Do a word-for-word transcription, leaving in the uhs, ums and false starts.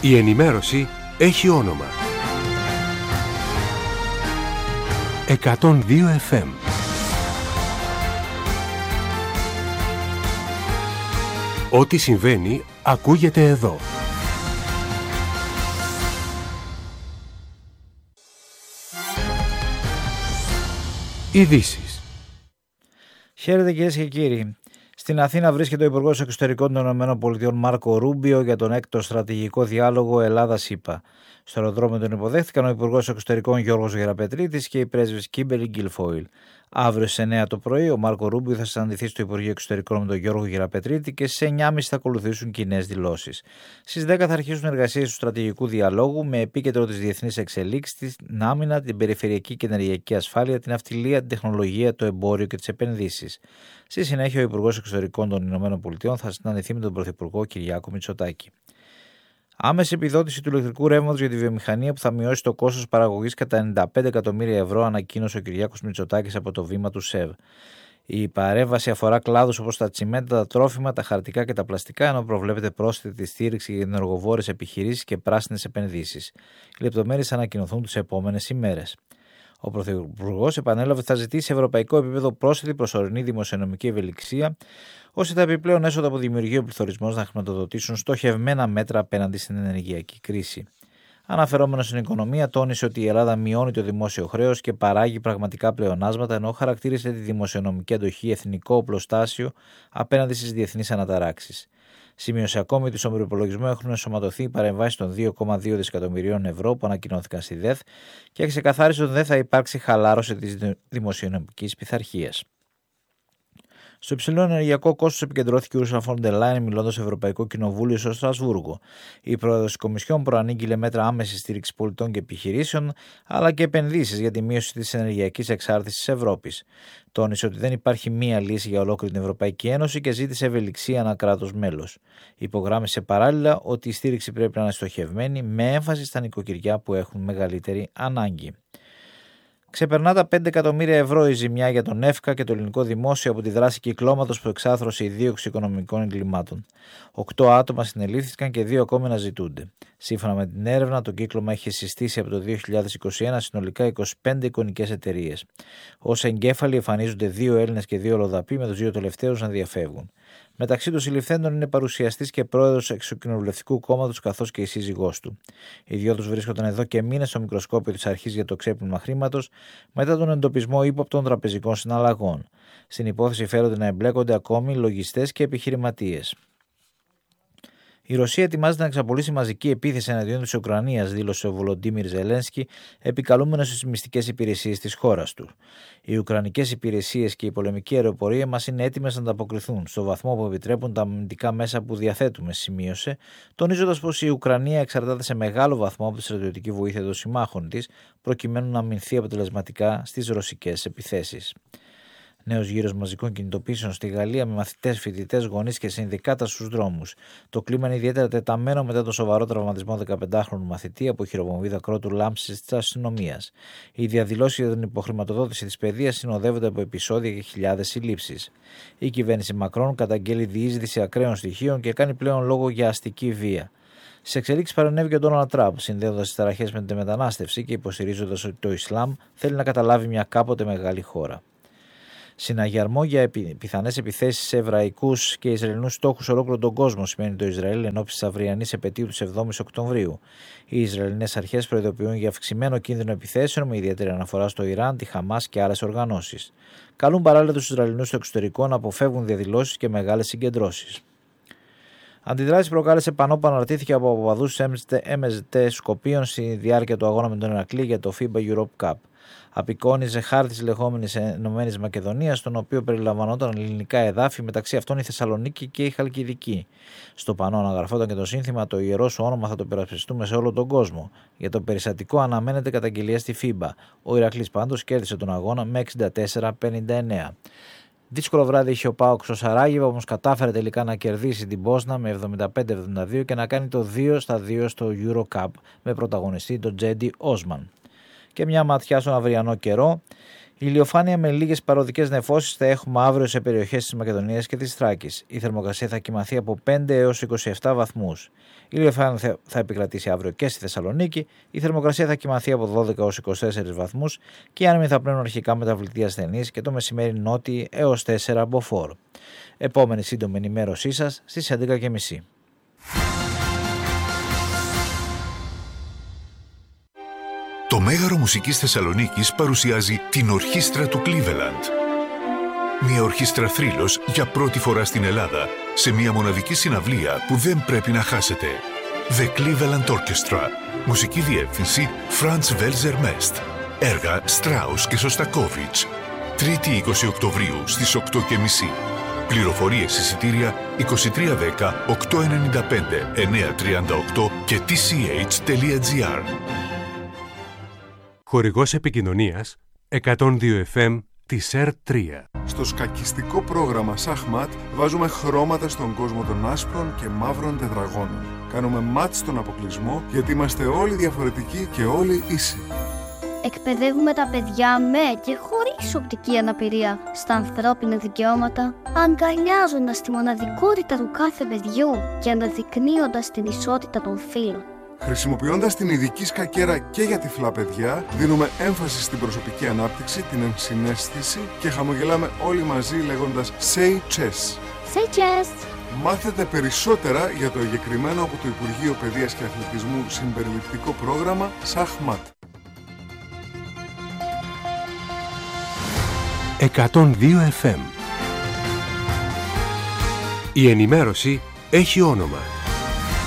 Η ενημέρωση έχει όνομα. εκατόν δύο εφ εμ. Ό,τι συμβαίνει ακούγεται εδώ. Ειδήσεις. Χαίρετε κυρίες και κύριοι. Στην Αθήνα βρίσκεται ο Υπουργός Εξωτερικών των ΗΠΑ Μάρκο Ρούμπιο για τον έκτο στρατηγικό διάλογο Ελλάδα-ΣΥΠΑ. Στο αεροδρόμιο τον υποδέχτηκαν ο Υπουργός Εξωτερικών Γιώργος Γεραπετρίτης και η πρέσβης Κίμπερλι Γκίλφοιλ. Αύριο στις εννιά το πρωί ο Μάρκο Ρούμπιο θα συναντηθεί στο Υπουργείο Εξωτερικών με τον Γιώργο Γεραπετρίτη και στις εννιά και μισή θα ακολουθήσουν κοινές δηλώσεις. Στις δέκα θα αρχίσουν εργασίες του στρατηγικού διαλόγου με επίκεντρο τις διεθνείς εξελίξεις, την άμυνα, την περιφερειακή και ενεργειακή ασφάλεια, την αυτιλία, την τεχνολογία, το εμπόριο και τις επενδύσεις. Στη συνέχεια, ο Υπουργός Εξωτερικών των ΗΠΑ θα συναντηθεί με τον Πρωθυπουργό Κυριάκο Μητσοτάκη. Άμεση επιδότηση του ηλεκτρικού ρεύματος για τη βιομηχανία που θα μειώσει το κόστος παραγωγής κατά ενενήντα πέντε εκατομμύρια ευρώ, ανακοίνωσε ο Κυριάκος Μητσοτάκης από το βήμα του ΣΕΒ. Η παρέμβαση αφορά κλάδους όπως τα τσιμέντα, τα τρόφιμα, τα χαρτικά και τα πλαστικά, ενώ προβλέπεται πρόσθετη στήριξη για ενεργοβόρες επιχειρήσεις και πράσινες επενδύσεις. Οι λεπτομέρειες θα ανακοινωθούν τις επόμενες ημέρες. Ο Πρωθυπουργός επανέλαβε ότι θα ζητήσει σε ευρωπαϊκό επίπεδο πρόσθετη προσωρινή δημοσιονομική ευελιξία, ώστε τα επιπλέον έσοδα που δημιουργεί ο πληθωρισμός να χρηματοδοτήσουν στοχευμένα μέτρα απέναντι στην ενεργειακή κρίση. Αναφερόμενος στην οικονομία, τόνισε ότι η Ελλάδα μειώνει το δημόσιο χρέος και παράγει πραγματικά πλεονάσματα, ενώ χαρακτήρισε τη δημοσιονομική αντοχή εθνικό οπλοστάσιο απέναντι στις διεθνείς αναταράξεις. Σημείωσε ακόμη ότι στον προϋπολογισμό έχουν ενσωματωθεί οι παρεμβάσεις των δύο κόμμα δύο δισεκατομμυρίων ευρώ που ανακοινώθηκαν στη ΔΕΘ και ξεκαθάρισε ότι δεν θα υπάρξει χαλάρωση της δημοσιονομικής πειθαρχίας. Στο υψηλό ενεργειακό κόστος επικεντρώθηκε η Ursula von der Leyen μιλώντας στο Ευρωπαϊκό Κοινοβούλιο στο Στρασβούργο. Η πρόεδρος της Κομισιόν προανήγγειλε μέτρα άμεσης στήριξης πολιτών και επιχειρήσεων, αλλά και επενδύσεις για τη μείωση της ενεργειακής εξάρτησης της Ευρώπης. Τόνισε ότι δεν υπάρχει μία λύση για ολόκληρη την Ευρωπαϊκή Ένωση και ζήτησε ευελιξία ανά κράτος μέλος. Υπογράμμισε παράλληλα ότι η στήριξη πρέπει να είναι στοχευμένη, με έμφαση στα νοικοκυριά που έχουν μεγαλύτερη ανάγκη. Ξεπερνά τα πέντε εκατομμύρια ευρώ η ζημιά για τον ΕΦΚΑ και το ελληνικό δημόσιο από τη δράση κυκλώματος που εξάθρωσε η δίωξη οικονομικών εγκλημάτων. Οκτώ άτομα συνελήφθηκαν και δύο ακόμη αναζητούνται. Σύμφωνα με την έρευνα, το κύκλωμα έχει συστήσει από το δύο χιλιάδες είκοσι ένα συνολικά είκοσι πέντε εικονικές εταιρείες. Ως εγκέφαλοι εμφανίζονται δύο Έλληνες και δύο Ολλοδαποί, με τους δύο τελευταίους να διαφεύγουν. Μεταξύ των συλληφθέντων είναι παρουσιαστής και πρόεδρος Εξοκοινοβουλευτικού κόμματος, καθώς και η σύζυγός του. Οι δυο τους βρίσκονταν εδώ και μήνες στο μικροσκόπιο της αρχής για το ξέπλυμα χρήματος, μετά τον εντοπισμό ύποπτων τραπεζικών συναλλαγών. Στην υπόθεση φέρονται να εμπλέκονται ακόμη λογιστές και επιχειρηματίες. Η Ρωσία ετοιμάζεται να εξαπολύσει μαζική επίθεση εναντίον της Ουκρανίας, δήλωσε ο Βολοντίμιρ Ζελένσκι, επικαλούμενος στις μυστικές υπηρεσίες της χώρας του. Οι ουκρανικές υπηρεσίες και η πολεμική αεροπορία μας είναι έτοιμες να ανταποκριθούν, στο βαθμό που επιτρέπουν τα αμυντικά μέσα που διαθέτουμε, σημείωσε, τονίζοντας πως η Ουκρανία εξαρτάται σε μεγάλο βαθμό από τη στρατιωτική βοήθεια των συμμάχων της, προκειμένου να αμυνθεί αποτελεσματικά στις ρωσικές επιθέσεις. Νέος γύρος μαζικών κινητοποίησεων στη Γαλλία με μαθητές, φοιτητές, γονείς και συνδικάτα στους δρόμους. Το κλίμα είναι ιδιαίτερα τεταμένο μετά το σοβαρό τραυματισμό δεκαπεντάχρονου μαθητή από χειροβομβίδα κρότου λάμψης της αστυνομίας. Οι διαδηλώσεις για την υποχρηματοδότηση της παιδείας συνοδεύονται από επεισόδια και χιλιάδες συλλήψεις. Η κυβέρνηση Μακρόν καταγγέλει διείσδυση ακραίων στοιχείων και κάνει πλέον λόγο για αστική βία. Στις εξελίξεις παρενέβη και ο Ντόναλντ Τραμπ, συνδέοντας τις ταραχές με τη μετανάστευση και υποστηρίζοντας ότι το Ισλάμ θέλει να καταλάβει μια κάποτε μεγάλη χώρα. Συναγερμό για πιθανές επιθέσεις σε εβραϊκούς και Ισραηλινούς στόχους σε ολόκληρο τον κόσμο, σημαίνει το Ισραήλ εν ώψη της αυριανής επετείου της εβδόμης Οκτωβρίου. Οι Ισραηλινές αρχές προειδοποιούν για αυξημένο κίνδυνο επιθέσεων, με ιδιαίτερη αναφορά στο Ιράν, τη Χαμάς και άλλες οργανώσεις. Καλούν παράλληλα τους Ισραηλινούς στο εξωτερικό να αποφεύγουν διαδηλώσεις και μεγάλες συγκεντρώσεις. Αντιδράσεις προκάλεσε πανό που αναρτήθηκε από οπαδούς εμ ες ντι Σκοπίων στη διάρκεια του αγώνα με τον Ηρακλή για το φίμπα Europe Cup. Απεικόνιζε χάρτη της λεγόμενης Ενωμένης Μακεδονίας, στον οποίο περιλαμβανόταν ελληνικά εδάφη, μεταξύ αυτών η Θεσσαλονίκη και η Χαλκιδική. Στο πανό αναγραφόταν και το σύνθημα «Το ιερό σου όνομα θα το υπερασπιστούμε σε όλο τον κόσμο». Για το περιστατικό αναμένεται καταγγελία στη φίμπα. Ο Ηρακλής πάντως κέρδισε τον αγώνα με εξήντα τέσσερα πενήντα εννέα. Δύσκολο βράδυ είχε ο ΠΑΟΚ στο Σαράγεβο, όμως κατάφερε τελικά να κερδίσει την Πόσνα με εβδομήντα πέντε εβδομήντα δύο και να κάνει το δύο στα δύο στο Euro Cup με πρωταγωνιστή τον Τζέντι Όσμαν. Και μια ματιά στον αυριανό καιρό. Ηλιοφάνεια με λίγες παροδικές νεφώσεις θα έχουμε αύριο σε περιοχές της Μακεδονίας και της Θράκης. Η θερμοκρασία θα κυμανθεί από πέντε έως είκοσι επτά βαθμούς. Η ηλιοφάνεια θα επικρατήσει αύριο και στη Θεσσαλονίκη. Η θερμοκρασία θα κυμανθεί από δώδεκα έως είκοσι τέσσερις βαθμούς και οι άνεμοι θα πνέουν αρχικά μεταβλητή ασθενής και το μεσημέρι νότιοι έως τέσσερα μποφόρ. Επόμενη σύντομη ενημέρωσή σας στις έντεκα και μισή. Το Μέγαρο Μουσικής Θεσσαλονίκης παρουσιάζει την Ορχήστρα του Cleveland. Μια ορχήστρα θρύλος για πρώτη φορά στην Ελλάδα, σε μια μοναδική συναυλία που δεν πρέπει να χάσετε. The Cleveland Orchestra. Μουσική διεύθυνση Franz Welser Mest. Έργα Strauss και Σωστακόβιτς. Τρίτη είκοσι Οκτωβρίου στις οκτώ και μισή. Πληροφορίες εισιτήρια είκοσι τρία δέκα οκτακόσια ενενήντα πέντε εννιακόσια τριάντα οκτώ και τι σι έιτς τελεία τζι άρ. Χορηγός επικοινωνίας εκατόν δύο εφ εμ της ΕΡ τρία. Στο σκακιστικό πρόγραμμα Σαχμάτ βάζουμε χρώματα στον κόσμο των άσπρων και μαύρων τετραγώνων. Κάνουμε μάτς στον αποκλεισμό γιατί είμαστε όλοι διαφορετικοί και όλοι ίσοι. Εκπαιδεύουμε τα παιδιά με και χωρίς οπτική αναπηρία στα ανθρώπινα δικαιώματα, αγκαλιάζοντας τη μοναδικότητα του κάθε παιδιού και αναδεικνύοντας την ισότητα των φύλων. Χρησιμοποιώντας την ειδική σκακέρα και για τυφλά παιδιά, δίνουμε έμφαση στην προσωπική ανάπτυξη, την ενσυναίσθηση και χαμογελάμε όλοι μαζί λέγοντας Say Chess. Say Chess! Μάθετε περισσότερα για το εγκεκριμένο από το Υπουργείο Παιδείας και Αθλητισμού συμπεριληπτικό πρόγραμμα Σαχμάτ. εκατόν δύο εφ εμ. Η ενημέρωση έχει όνομα.